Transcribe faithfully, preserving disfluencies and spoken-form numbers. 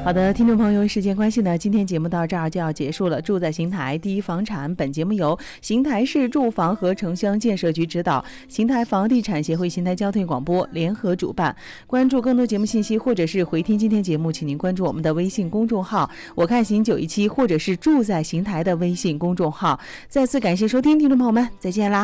好的，听众朋友，时间关系呢，今天节目到这儿就要结束了。住在邢台第一房产，本节目由邢台市住房和城乡建设局指导，邢台房地产协会、邢台交通广播联合主办。关注更多节目信息或者是回听今天节目，请您关注我们的微信公众号“我看邢九一七”或者是住在邢台的微信公众号。再次感谢收听，听众朋友们，再见啦。